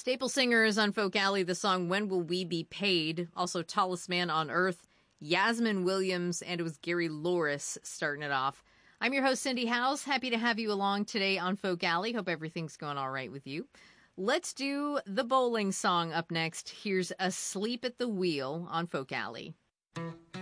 Staple Singers on Folk Alley, the song When Will We Be Paid? Also Tallest Man on Earth, Yasmin Williams, and it was Gary Loris starting it off. I'm your host, Cindy Howes. Happy to have you along today on Folk Alley. Hope everything's going all right with you. Let's do the bowling song up next. Here's Asleep at the Wheel on Folk Alley.